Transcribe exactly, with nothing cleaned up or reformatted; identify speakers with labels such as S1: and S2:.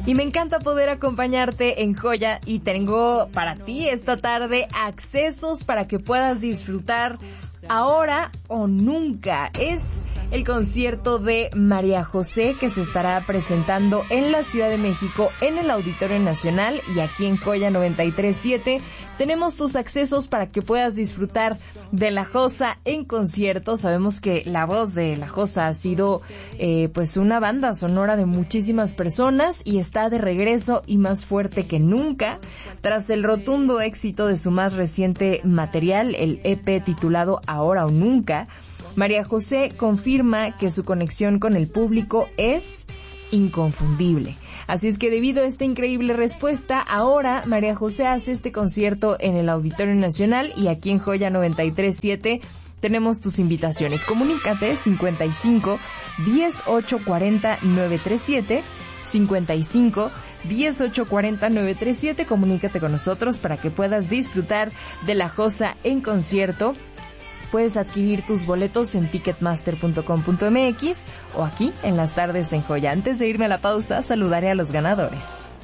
S1: Y me encanta poder acompañarte en Joya y tengo para ti esta tarde accesos para que puedas disfrutar ahora o nunca. Es el concierto de María José que se estará presentando en la Ciudad de México en el Auditorio Nacional, y aquí en Joya noventa y tres punto siete tenemos tus accesos para que puedas disfrutar de La Josa en concierto. Sabemos que la voz de La Josa ha sido eh, pues una banda sonora de muchísimas personas y está de regreso y más fuerte que nunca tras el rotundo éxito de su más reciente material, el E P titulado Ahora o Nunca. María José confirma que su conexión con el público es inconfundible. Así es que debido a esta increíble respuesta, ahora María José hace este concierto en el Auditorio Nacional, y aquí en Joya noventa y tres punto siete tenemos tus invitaciones. Comunícate cincuenta y cinco, diez, ocho, cuarenta, nueve treinta y siete, cincuenta y cinco, diez, ocho, cuarenta, nueve treinta y siete. Comunícate con nosotros para que puedas disfrutar de La Josa en concierto. Puedes adquirir tus boletos en ticketmaster punto com punto m x o aquí en las tardes en Joya. Antes de irme a la pausa, saludaré a los ganadores.